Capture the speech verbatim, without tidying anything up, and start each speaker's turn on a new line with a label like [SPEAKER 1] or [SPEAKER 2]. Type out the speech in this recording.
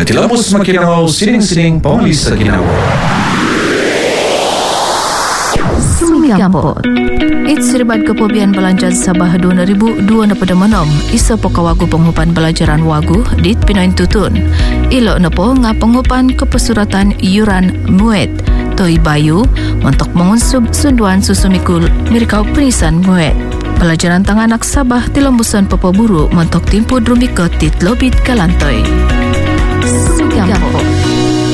[SPEAKER 1] Tilamos makinaw sining-sining pangalis sa ginawa.
[SPEAKER 2] Sumigampot. Itsiribad kepobian belajar Sabah dua ribu dua na pada manom. Isa po kawagu penghupan belajaran wagu dit Pinoy tutun. Ilo na po nga penghupan kepesuratan yuran muet. Toy bayu mentok mengunsub sunduan susumikul mirikau penisan muet. Pelajaran tanganak Sabah tilambusan pepaburu mentok timpu drumikot tit lobit kalantoy. Sumigampot.